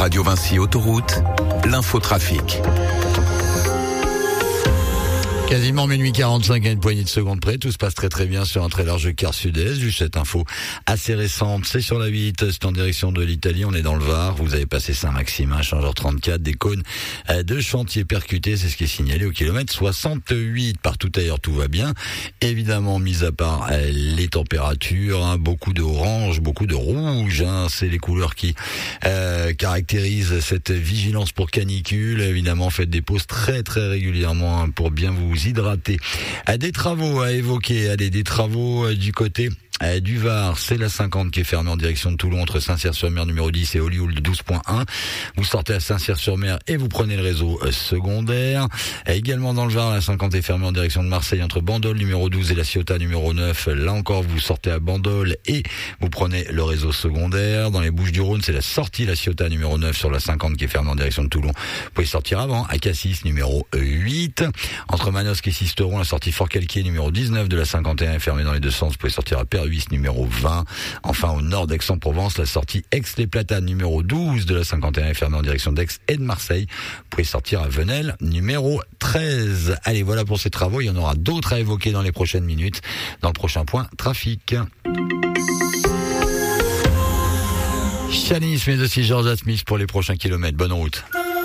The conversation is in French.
Radio Vinci Autoroute, l'infotrafic. Quasiment minuit 45 à une poignée de secondes près. Tout se passe très très bien sur un très large quart sud-est. Juste cette info assez récente. C'est sur la 8, c'est en direction de l'Italie. On est dans le Var. Vous avez passé Saint-Maxime, changeur 34, des cônes de chantier percutés. C'est ce qui est signalé au kilomètre 68. Partout ailleurs, tout va bien. Évidemment, mis à part les températures, beaucoup d'orange, beaucoup de rouge. C'est les couleurs qui caractérisent cette vigilance pour canicule. Évidemment, faites des pauses très très régulièrement pour bien vous hydrater. Des travaux à évoquer, des travaux du côté du Var, c'est la 50 qui est fermée en direction de Toulon entre Saint-Cyr-sur-Mer numéro 10 et Olioul 12.1. Vous sortez à Saint-Cyr-sur-Mer et vous prenez le réseau secondaire. Également dans le Var, la 50 est fermée en direction de Marseille entre Bandol numéro 12 et la Ciotat numéro 9. Là encore, vous sortez à Bandol et vous prenez le réseau secondaire. Dans les Bouches-du-Rhône, c'est la sortie la Ciotat numéro 9 sur la 50 qui est fermée en direction de Toulon. Vous pouvez sortir avant à Cassis numéro 8. Entre Manosque et Sisteron, la sortie Fort-Calquier numéro 19 de la 51 est fermée dans les deux sens. Vous pouvez sortir à Perhuis numéro 20. Enfin, au nord d'Aix-en-Provence, la sortie Aix-les-Platanes numéro 12 de la 51 est fermée en direction d'Aix et de Marseille. Vous pouvez sortir à Venelle numéro 13. Allez, voilà pour ces travaux. Il y en aura d'autres à évoquer dans les prochaines minutes, dans le prochain point trafic. Chalice, mais aussi Georgia Smith pour les prochains kilomètres. Bonne route.